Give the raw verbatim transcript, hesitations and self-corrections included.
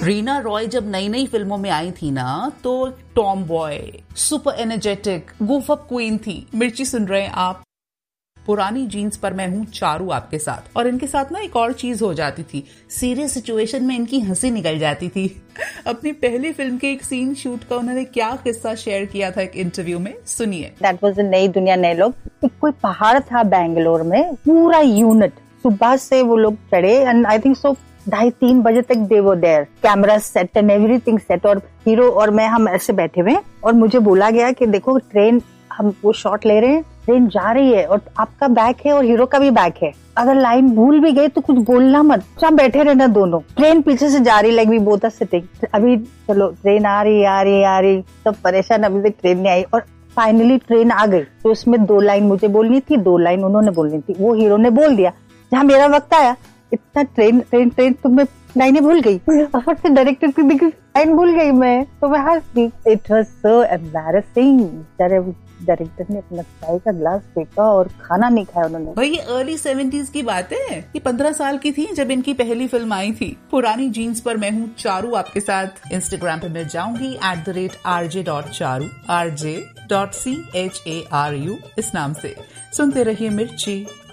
रीना रॉय जब नई नई फिल्मों में आई थी ना, तो Tom boy, super energetic, goof up queen थी। मिर्ची सुन रहे हैं आप पुरानी जीन्स पर मैं हूँ चारू आपके साथ। और इनके साथ ना एक और चीज हो जाती थी, सीरियस सिचुएशन में इनकी हंसी निकल जाती थी। अपनी पहली फिल्म के एक सीन शूट का उन्होंने क्या किस्सा शेयर किया था एक इंटरव्यू में, सुनिए। दैट वाज नई दुनिया नए लोग। कोई पहाड़ था बेंगलोर में, पूरा यूनिट सुबह से वो लोग चढ़े एंड आई थिंक सो ढाई तीन बजे तक दे वो there, camera set and everything set. और हीरो और मैं हम ऐसे बैठे हुए और मुझे बोला गया कि देखो ट्रेन, हम वो शॉट ले रहे हैं, ट्रेन जा रही है और आपका बैक है और हीरो का भी बैक है, अगर लाइन भूल भी गई तो कुछ बोलना मत, आप बैठे रहना दोनों। ट्रेन पीछे से जा रही, like we both are sitting. अभी चलो ट्रेन आ रही आ रही आ रही, सब परेशान, अभी तक ट्रेन नहीं आई और फाइनली ट्रेन आ गई। तो उसमें दो लाइन मुझे बोलनी थी, दो लाइन उन्होंने बोलनी थी। वो हीरो ने बोल दिया, जहाँ मेरा वक्त आया इतना ट्रेन ट्रेन ट्रेन तो मैं लाइनें भूल गई और फिर डायरेक्टर की देखी लाइन भूल गई मैं, तो मैं हंस दी। It was so embarrassing. Director ने अपना चाय का ग्लास फेंका और खाना नहीं खाया उन्होंने। भाई ये अर्ली सेवेंटीज की बात है, ये पंद्रह साल की थी जब इनकी पहली फिल्म आई थी पुरानी जीन्स पर मैं हूँ चारू आपके साथ। इंस्टाग्राम पे मैं जाऊंगी at the rate R J dot Charu, R J dot C H A R you इस नाम से। सुनते रहिए मिर्ची।